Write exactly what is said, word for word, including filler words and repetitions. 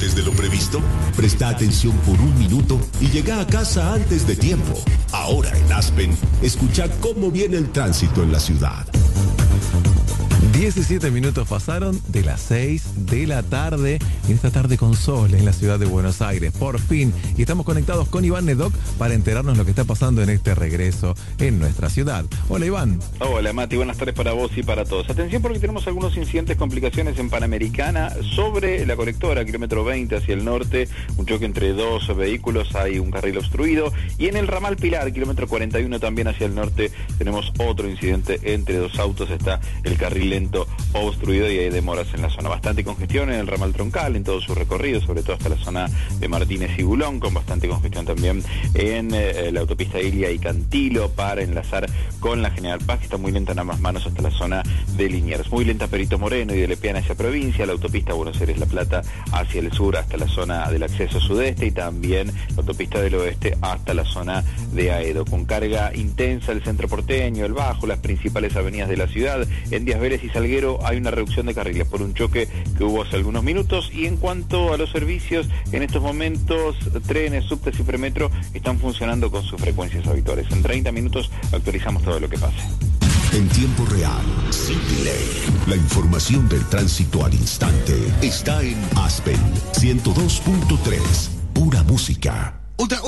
antes de lo previsto? Presta atención por un minuto y llega a casa antes de tiempo. Ahora en Aspen, escucha cómo viene el tránsito en la ciudad. diecisiete minutos pasaron de las seis de la tarde, en esta tarde con sol en la ciudad de Buenos Aires, por fin. Y estamos conectados con Iván Nedoc para enterarnos lo que está pasando en este regreso en nuestra ciudad. Hola, Iván. Hola, Mati, buenas tardes para vos y para todos. Atención porque tenemos algunos incidentes, complicaciones en Panamericana sobre la conectora, kilómetro veinte hacia el norte, un choque entre dos vehículos, hay un carril obstruido. Y en el ramal Pilar, kilómetro cuarenta y uno también hacia el norte, tenemos otro incidente entre dos autos, está el carril lento obstruido y hay demoras en la zona. Bastante congestión en el ramal troncal en todo su recorrido, sobre todo hasta la zona de Martínez y Bulón, con bastante congestión también en eh, la autopista Ilia y Cantilo para enlazar con la General Paz, que está muy lenta en ambas manos hasta la zona de Liniers. Muy lenta Perito Moreno y de Lepiana hacia provincia, la autopista Buenos Aires-La Plata hacia el sur hasta la zona del acceso sudeste y también la autopista del oeste hasta la zona de Aedo. Con carga intensa el centro porteño, el Bajo, las principales avenidas de la ciudad. En Díaz Vélez y Salguero hay una reducción de carriles por un choque que hubo hace algunos minutos. Y en cuanto a los servicios, en estos momentos trenes, subtes y premetro están funcionando con sus frecuencias habituales. En treinta minutos actualizamos todo lo que pase. En tiempo real, sin delay, la información del tránsito al instante está en Aspen ciento dos punto tres, pura música. Otra